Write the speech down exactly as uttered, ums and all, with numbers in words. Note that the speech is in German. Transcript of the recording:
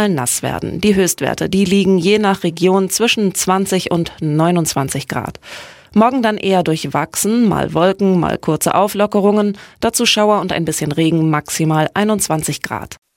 mal nass werden. Die Höchstwerte, die liegen je nach Region zwischen zwanzig und neunundzwanzig Grad. Morgen dann eher durchwachsen, mal Wolken, mal kurze Auflockerungen, dazu Schauer und ein bisschen Regen, maximal einundzwanzig Grad.